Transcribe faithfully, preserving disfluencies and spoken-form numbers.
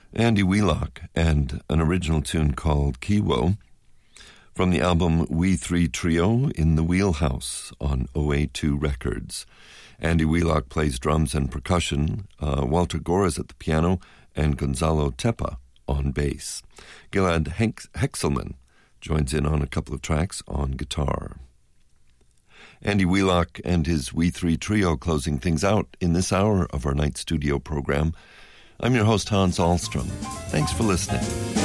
Andy Wheelock and an original tune called Kiwo from the album We Three Trio in the Wheelhouse on O A two Records. Andy Wheelock plays drums and percussion, uh, Walter Gore is at the piano, and Gonzalo Tepa on bass. Gilad Hex- Hexelman joins in on a couple of tracks on guitar. Andy Wheelock and his We Three Trio closing things out in this hour of our night studio program. I'm your host, Hans Ahlstrom. Thanks for listening.